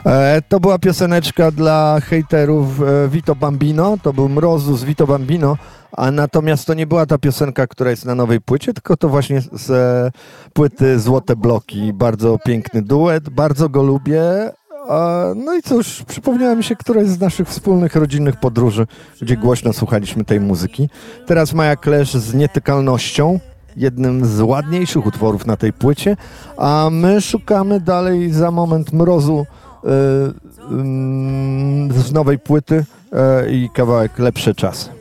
To była pioseneczka dla hejterów Vito Bambino, to był Mrozu z Vito Bambino, a natomiast to nie była ta piosenka, która jest na nowej płycie, tylko to właśnie z płyty Złote Bloki. Bardzo piękny duet, bardzo go lubię. No i cóż, przypomniała mi się któraś z naszych wspólnych rodzinnych podróży, gdzie głośno słuchaliśmy tej muzyki. Teraz Maja Klesz z Nietykalnością, jednym z ładniejszych utworów na tej płycie, a my szukamy dalej za moment Mrozu z nowej płyty i kawałek Lepsze Czasy.